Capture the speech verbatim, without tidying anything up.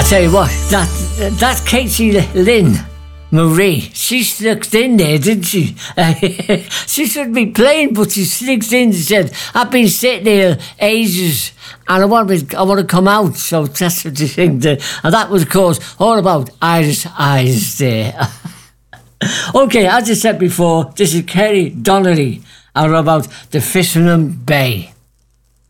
I tell you what, that that Katie Lynn Marie, she slipped in there, didn't she? She shouldn't be playing, but she slipped in and said, I've been sitting here ages and I want to, I want to come out. So that's what you think. There. And that was, of course, all about Irish Eyes there. Okay, as I said before, this is Kerry Donnelly and about the Fisherman Bay.